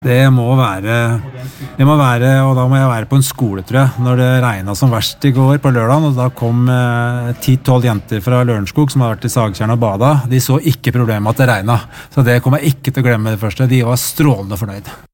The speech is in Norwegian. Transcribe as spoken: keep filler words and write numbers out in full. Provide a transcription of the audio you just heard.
Det må være, det må være, og da må jeg være på en skole, tror jeg, når det regnet som verst i går på lørdagen, og da kom ti tolv jenter fra Lørenskog som har vært i Sagtjern og bada. De så ikke problemet at det regnet, så det kommer jeg ikke til å glemme det første. De var strålende fornøyd.